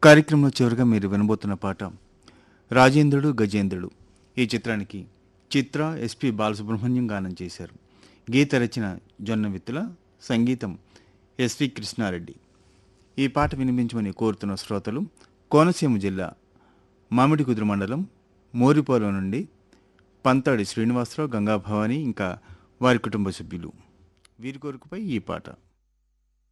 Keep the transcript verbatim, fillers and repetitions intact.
కార్యక్రమంలో చివరిగా మీరు వినబోతున్న పాట రాజేంద్రుడు గజేంద్రుడు ఈ చిత్రానికి చిత్ర ఎస్పి బాలసుబ్రహ్మణ్యం గానం చేశారు. గీత రచన జొన్న విత్తుల, సంగీతం ఎస్వి కృష్ణారెడ్డి. ఈ పాట వినిపించమని కోరుతున్న శ్రోతలు కోనసీమ జిల్లా మామిడికుదురు మండలం మోరిపోలం నుండి పంతాడి శ్రీనివాసరావు, గంగాభవాని ఇంకా వారి కుటుంబ సభ్యులు. వీరి కోరికపై ఈ పాట.